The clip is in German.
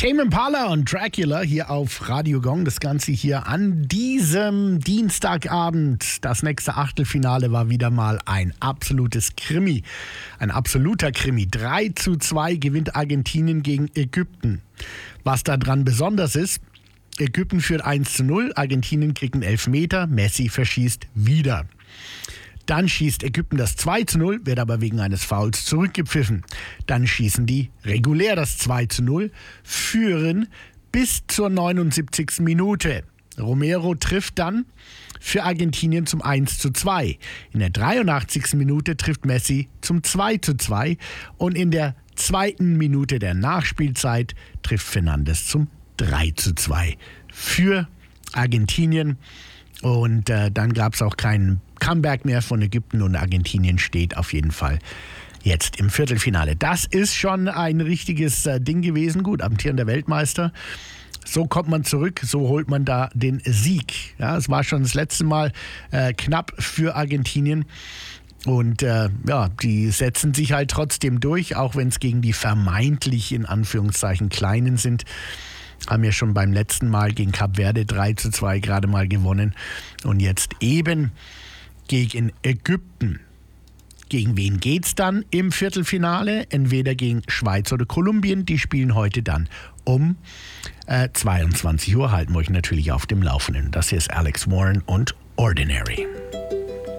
Tame Impala und Dracula hier auf Radio Gong. Das Ganze hier an diesem Dienstagabend. Das nächste Achtelfinale war wieder mal ein absolutes Krimi. Ein absoluter Krimi. 3:2 gewinnt Argentinien gegen Ägypten. Was daran besonders ist, Ägypten führt 1:0, Argentinien kriegt einen Elfmeter, Messi verschießt wieder. Dann schießt Ägypten das 2:0, wird aber wegen eines Fouls zurückgepfiffen. Dann schießen die regulär das 2:0, führen bis zur 79. Minute. Romero trifft dann für Argentinien zum 1:2. In der 83. Minute trifft Messi zum 2:2 und in der 2. Minute der Nachspielzeit trifft Fernandes zum 3:2 für Argentinien. Und dann gab es auch keinen Comeback mehr von Ägypten und Argentinien steht auf jeden Fall jetzt im Viertelfinale. Das ist schon ein richtiges Ding gewesen. Gut, amtierender Weltmeister. So kommt man zurück, so holt man da den Sieg. Ja, es war schon das letzte Mal knapp für Argentinien. Und die setzen sich halt trotzdem durch, auch wenn es gegen die vermeintlich in Anführungszeichen Kleinen sind. Haben ja schon beim letzten Mal gegen Kap Verde 3:2 gerade mal gewonnen. Und jetzt eben gegen Ägypten. Gegen wen geht's dann im Viertelfinale? Entweder gegen Schweiz oder Kolumbien. Die spielen heute dann um 22 Uhr. Halten wir euch natürlich auf dem Laufenden. Das hier ist Alex Warren und Ordinary.